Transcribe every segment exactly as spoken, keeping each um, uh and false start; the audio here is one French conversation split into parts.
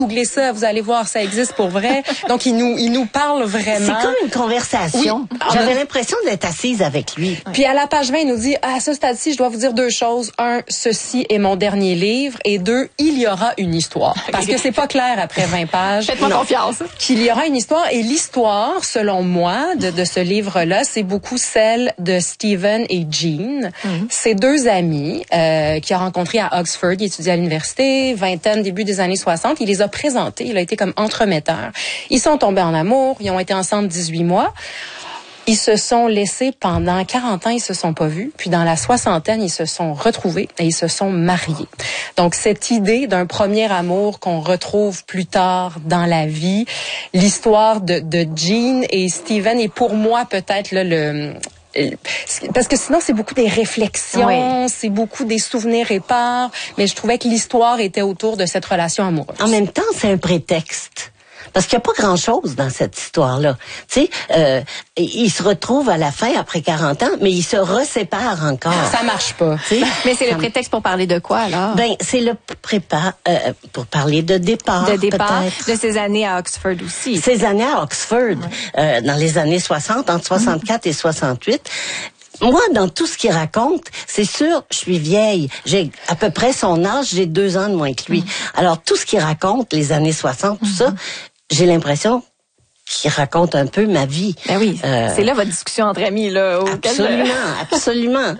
Googlez ça, vous allez voir, ça existe pour vrai. Donc, il nous, il nous parle vraiment. C'est comme une conversation. Oui. J'avais l'impression d'être assise avec lui. Puis à la page vingt, il nous dit, à ce stade-ci, je dois vous dire deux choses. Un, ceci est mon dernier livre. Et deux, il y aura une histoire. Parce que c'est pas clair après vingt pages. Faites-moi non. confiance. Qu'il y aura une histoire. Et l'histoire, selon moi, de, de ce livre-là, c'est beaucoup celle de Stephen et Jean. Mm-hmm. C'est deux amis euh, qu'il a rencontrés à Oxford. Il étudiait à l'université, vingtaine, début des années soixante. Il les a présentés. Il a été comme entremetteur. Ils sont tombés en amour. Ils ont été ensemble dix-huit mois. Ils se sont laissés pendant quarante ans, ils se sont pas vus. Puis dans la soixantaine, ils se sont retrouvés et ils se sont mariés. Donc cette idée d'un premier amour qu'on retrouve plus tard dans la vie, l'histoire de, de Jean et Stephen est pour moi peut-être là, le... Parce que sinon, c'est beaucoup des réflexions, oui. c'est beaucoup des souvenirs épars, mais je trouvais que l'histoire était autour de cette relation amoureuse. En même temps, c'est un prétexte. Parce qu'il n'y a pas grand-chose dans cette histoire-là. Tu sais, euh, ils se retrouvent à la fin, après quarante ans, mais ils se reséparent encore. Ça marche pas. T'sais? Mais c'est le prétexte pour parler de quoi, alors? Ben, c'est le prépa euh, pour parler de départ, De départ, peut-être. De ces années à Oxford aussi. Ces années à Oxford, ouais. euh, dans les années soixante, entre soixante-quatre mmh. et soixante-huit. Moi, dans tout ce qu'il raconte, c'est sûr, je suis vieille. J'ai à peu près son âge, j'ai deux ans de moins que lui. Mmh. Alors, tout ce qu'il raconte, les années soixante, tout mmh. ça, j'ai l'impression qu'il raconte un peu ma vie. Ben oui, euh, c'est là votre discussion entre amis, là. Absolument, absolument.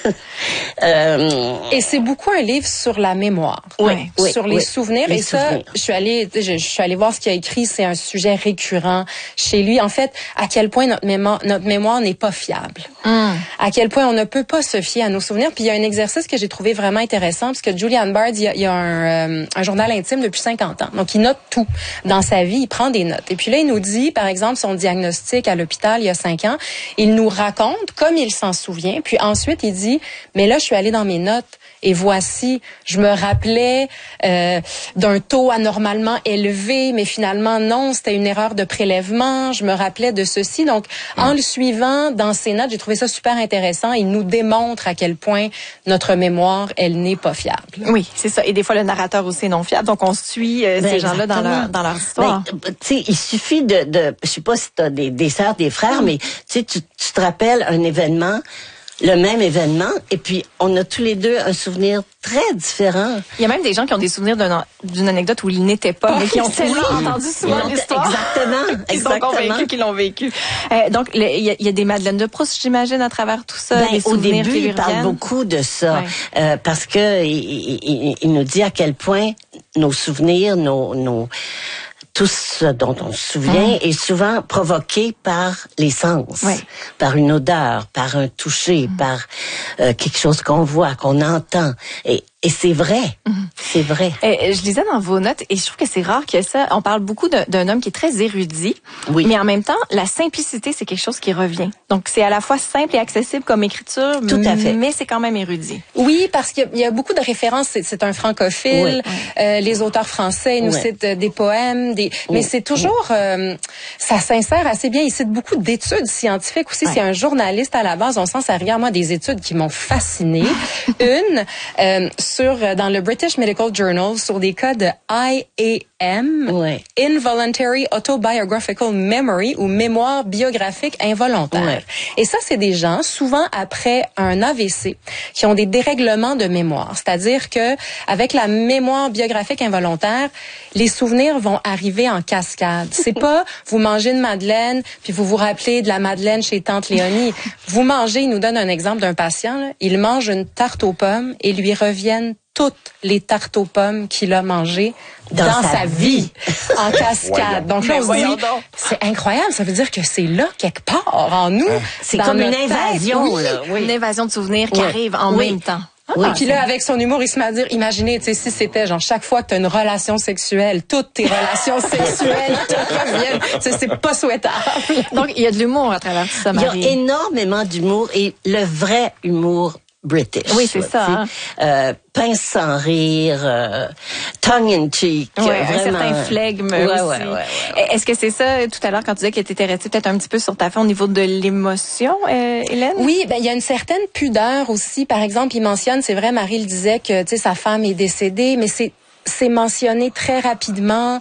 euh, et c'est beaucoup un livre sur la mémoire. Oui, oui sur les oui, souvenirs. Les et ça, souvenirs. je suis allée, je, je suis allée voir ce qu'il a écrit. C'est un sujet récurrent chez lui. En fait, à quel point notre mémoire, notre mémoire n'est pas fiable. Mm. À quel point on ne peut pas se fier à nos souvenirs. Puis il y a un exercice que j'ai trouvé vraiment intéressant, parce que Julian Bard, il y a, il y a un, euh, un journal intime depuis cinquante ans. Donc, il note tout dans sa vie. Il prend des notes. Et puis là, il nous dit, par exemple, son diagnostic à l'hôpital il y a cinq ans, il nous raconte comme il s'en souvient. Puis ensuite, il dit, mais là, je suis allé dans mes notes. Et voici, je me rappelais euh, d'un taux anormalement élevé, mais finalement, non, c'était une erreur de prélèvement. Je me rappelais de ceci. Donc, mmh. en le suivant dans ses notes, j'ai trouvé ça super intéressant. Il nous démontre à quel point notre mémoire, elle n'est pas fiable. Oui, c'est ça. Et des fois, le narrateur aussi est non fiable. Donc, on suit euh, ben ces gens-là dans leur, dans leur histoire. Ben, tu sais, il suffit de, de... Je sais pas si tu as des, des sœurs, des frères, mmh. mais tu sais, tu te rappelles un événement... le même événement, et puis on a tous les deux un souvenir très différent. Il y a même des gens qui ont des souvenirs d'un, d'une anecdote où ils n'étaient pas, oh, mais qui ont tellement oui. entendu souvent l'histoire. Exactement. Ils exactement. sont convaincus qu'ils l'ont vécu. Euh, donc, il y, a, y a des Madeleines de Proust, j'imagine, à travers tout ça. Ben, des au souvenirs début, qui il parle beaucoup de ça, ouais. euh, parce que il, il, il nous dit à quel point nos souvenirs, nos... nos tout ce dont on se souvient mmh. est souvent provoqué par les sens, oui. par une odeur, par un toucher, mmh. par euh, quelque chose qu'on voit, qu'on entend. Et, et c'est vrai, mmh. c'est vrai. Et, je lisais dans vos notes, et je trouve que c'est rare que ça. On parle beaucoup de, d'un homme qui est très érudit, oui. mais en même temps, la simplicité, c'est quelque chose qui revient. Donc, c'est à la fois simple et accessible comme écriture, tout à fait. Mais c'est quand même érudit. Oui, parce qu'il y a, y a beaucoup de références. C'est, c'est un francophile. Oui. Euh, les auteurs français nous oui. citent des poèmes, des... mais oui. c'est toujours... Euh, ça s'insère assez bien. Il cite beaucoup d'études scientifiques aussi. Oui. C'est un journaliste à la base. On sent ça rigueur, moi, des études qui m'ont fascinée. Une, euh, sur dans le British Medical Journal, sur des cas de I A M, oui. Involuntary Autobiographical Memory, ou mémoire biographique involontaire. Oui. Et ça, c'est des gens, souvent après un A V C, qui ont des dérèglements de mémoire. C'est-à-dire que avec la mémoire biographique involontaire, les souvenirs vont arriver en cascade. C'est pas vous mangez une madeleine, puis vous vous rappelez de la madeleine chez tante Léonie. Vous mangez, il nous donne un exemple d'un patient, là, il mange une tarte aux pommes et lui reviennent toutes les tartes aux pommes qu'il a mangées dans, dans sa, sa vie, en cascade. Donc là, on se dit, c'est incroyable. Ça veut dire que c'est là, quelque part, en nous. C'est comme une invasion. Oui, là. Oui. Une invasion de souvenirs qui oui. arrive en oui. même temps. Ah, oui. Puis là, avec son humour, il se met à dire, imaginez, tu sais, si c'était genre chaque fois que tu as une relation sexuelle, toutes tes relations sexuelles te reviennent, c'est, c'est pas souhaitable. Donc, il y a de l'humour à travers tout ça, Marie. Il y a énormément d'humour, et le vrai humour British. Oui, c'est ça. Hein? Euh, pince sans rire, euh, tongue in cheek. Ouais, vraiment. Un certain flegme ouais, aussi. Ouais, ouais, ouais. Est-ce que c'est ça, tout à l'heure, quand tu disais que tu étais restée peut-être un petit peu sur ta fin au niveau de l'émotion, euh, Hélène? Oui, ben il y a une certaine pudeur aussi. Par exemple, il mentionne, c'est vrai, Marie le disait, que tu sais sa femme est décédée, mais c'est c'est mentionné très rapidement.